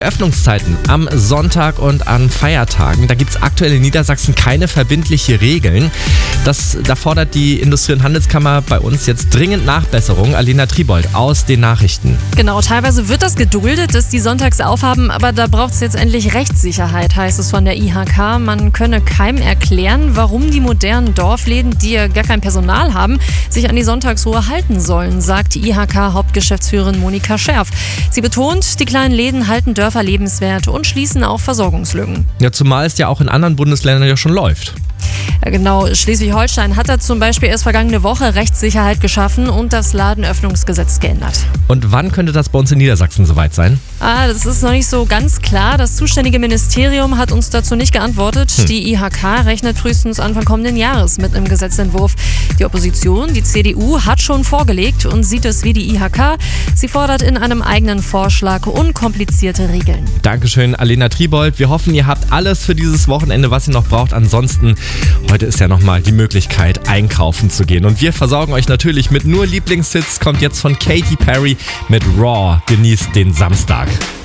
Öffnungszeiten am Sonntag und an Feiertagen. Da gibt es aktuell in Niedersachsen keine verbindliche Regeln. Da fordert die Industrie- und Handelskammer bei uns jetzt dringend Nachbesserung. Alena Tribold aus den Nachrichten. Genau, teilweise wird das geduldet, dass die sonntags aufhaben, aber da braucht es jetzt endlich Rechtssicherheit, heißt es von der IHK. Man könne keinem erklären, warum die modernen Dorfläden, die ja gar kein Personal haben, sich an die Sonntagsruhe halten sollen, sagt die IHK-Hauptgeschäftsführerin Monika Scherf. Sie betont, die kleinen Läden halten Dörfer lebenswert und schließen auch Versorgungslücken. Ja, zumal es ja auch in anderen Bundesländern ja schon läuft. Ja, genau, Schleswig-Holstein hat da zum Beispiel erst vergangene Woche Rechtssicherheit geschaffen und das Ladenöffnungsgesetz geändert. Und wann könnte das bei uns in Niedersachsen soweit sein? Das ist noch nicht so ganz klar. Das zuständige Ministerium hat uns dazu nicht geantwortet. Die IHK rechnet frühestens Anfang kommenden Jahres mit einem Gesetzentwurf. Die Opposition, die CDU, hat schon vorgelegt und sieht es wie die IHK. Sie fordert in einem eigenen Vorschlag unkomplizierte Regeln. Dankeschön, Alena Tribold. Wir hoffen, ihr habt alles für dieses Wochenende, was ihr noch braucht. Ansonsten, heute ist ja nochmal die Möglichkeit, einkaufen zu gehen. Und wir versorgen euch natürlich mit nur Lieblingshits. Kommt jetzt von Katy Perry mit Raw. Genießt den Samstag.